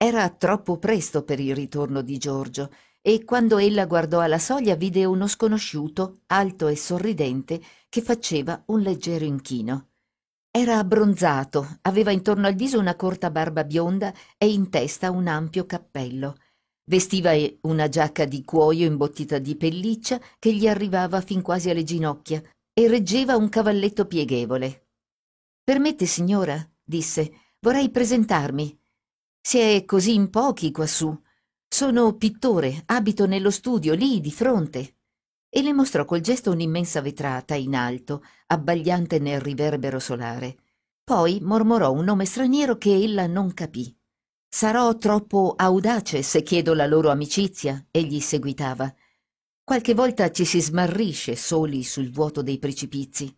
Era troppo presto per il ritorno di Giorgio e quando ella guardò alla soglia vide uno sconosciuto, alto e sorridente, che faceva un leggero inchino. Era abbronzato, aveva intorno al viso una corta barba bionda e in testa un ampio cappello. Vestiva una giacca di cuoio imbottita di pelliccia che gli arrivava fin quasi alle ginocchia e reggeva un cavalletto pieghevole. «Permette, signora?» disse. «Vorrei presentarmi. Si è così in pochi quassù. Sono pittore, abito nello studio, lì, di fronte». E le mostrò col gesto un'immensa vetrata in alto, abbagliante nel riverbero solare. Poi mormorò un nome straniero che ella non capì. «Sarò troppo audace se chiedo la loro amicizia», egli seguitava. «Qualche volta ci si smarrisce soli sul vuoto dei precipizi.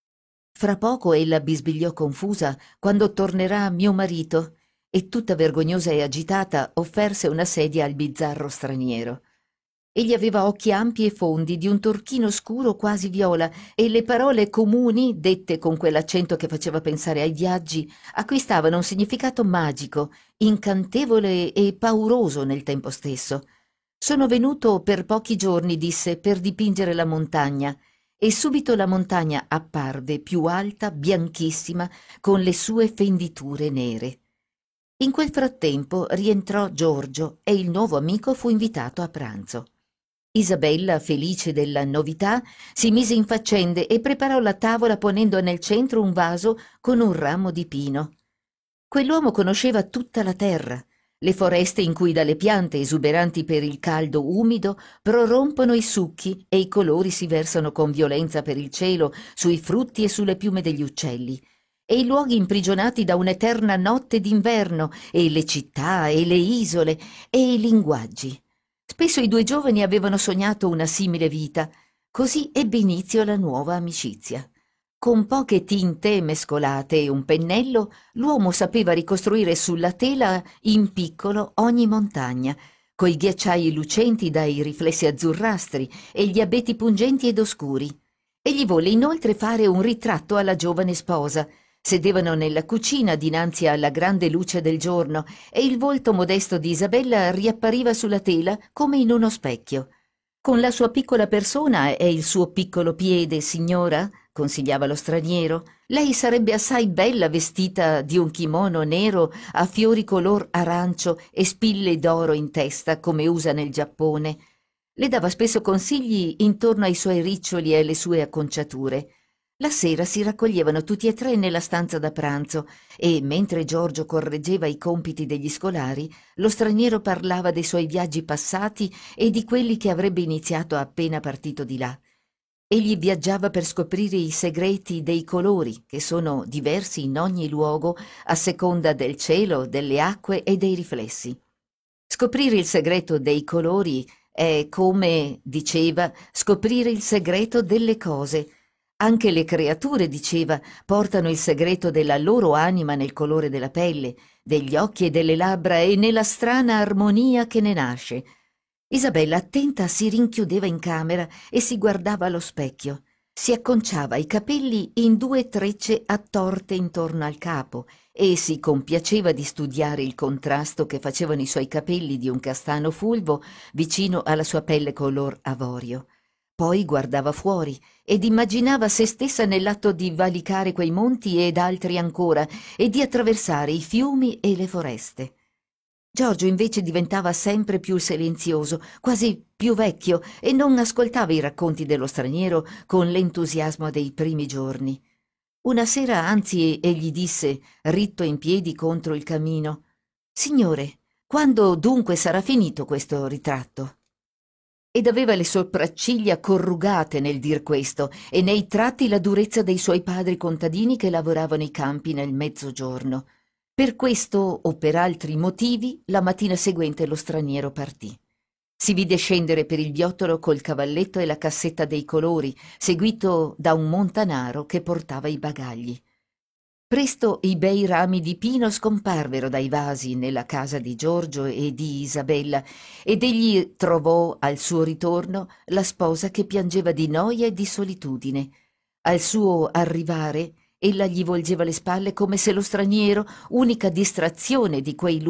Fra poco ella bisbigliò confusa: «Quando tornerà mio marito?» E tutta vergognosa e agitata offerse una sedia al bizzarro straniero. Egli aveva occhi ampi e fondi, di un turchino scuro quasi viola, e le parole comuni, dette con quell'accento che faceva pensare ai viaggi, acquistavano un significato magico, incantevole e pauroso nel tempo stesso. «Sono venuto per pochi giorni», disse, «per dipingere la montagna». E subito la montagna apparve più alta, bianchissima, con le sue fenditure nere. In quel frattempo rientrò Giorgio e il nuovo amico fu invitato a pranzo. Isabella, felice della novità, si mise in faccende e preparò la tavola ponendo nel centro un vaso con un ramo di pino. Quell'uomo conosceva tutta la terra, le foreste in cui dalle piante esuberanti per il caldo umido prorompono i succhi e i colori si versano con violenza per il cielo sui frutti e sulle piume degli uccelli, e i luoghi imprigionati da un'eterna notte d'inverno, e le città e le isole e i linguaggi. Spesso i due giovani avevano sognato una simile vita, così ebbe inizio la nuova amicizia. Con poche tinte mescolate e un pennello, l'uomo sapeva ricostruire sulla tela in piccolo ogni montagna, coi ghiacciai lucenti dai riflessi azzurrastri e gli abeti pungenti ed oscuri. E gli volle inoltre fare un ritratto alla giovane sposa. Sedevano nella cucina dinanzi alla grande luce del giorno e il volto modesto di Isabella riappariva sulla tela come in uno specchio. «Con la sua piccola persona e il suo piccolo piede, signora», consigliava lo straniero, «lei sarebbe assai bella vestita di un kimono nero a fiori color arancio e spille d'oro in testa, come usa nel Giappone». Le dava spesso consigli intorno ai suoi riccioli e alle sue acconciature. La sera si raccoglievano tutti e tre nella stanza da pranzo e, mentre Giorgio correggeva i compiti degli scolari, lo straniero parlava dei suoi viaggi passati e di quelli che avrebbe iniziato appena partito di là. Egli viaggiava per scoprire i segreti dei colori, che sono diversi in ogni luogo a seconda del cielo, delle acque e dei riflessi. Scoprire il segreto dei colori è come, diceva, scoprire il segreto delle cose. Anche le creature, diceva, portano il segreto della loro anima nel colore della pelle, degli occhi e delle labbra e nella strana armonia che ne nasce. Isabella, attenta, si rinchiudeva in camera e si guardava allo specchio. Si acconciava i capelli in due trecce attorte intorno al capo e si compiaceva di studiare il contrasto che facevano i suoi capelli di un castano fulvo vicino alla sua pelle color avorio. Poi guardava fuori ed immaginava se stessa nell'atto di valicare quei monti ed altri ancora e di attraversare i fiumi e le foreste. Giorgio invece diventava sempre più silenzioso, quasi più vecchio, e non ascoltava i racconti dello straniero con l'entusiasmo dei primi giorni. Una sera, anzi, egli disse, ritto in piedi contro il camino: «Signore, quando dunque sarà finito questo ritratto?» Ed aveva le sopracciglia corrugate nel dir questo e nei tratti la durezza dei suoi padri contadini che lavoravano i campi nel mezzogiorno. Per questo o per altri motivi la mattina seguente lo straniero partì. Si vide scendere per il viottolo col cavalletto e la cassetta dei colori, seguito da un montanaro che portava i bagagli. Presto i bei rami di pino scomparvero dai vasi nella casa di Giorgio e di Isabella ed egli trovò al suo ritorno la sposa che piangeva di noia e di solitudine. Al suo arrivare ella gli volgeva le spalle come se lo straniero, unica distrazione di quei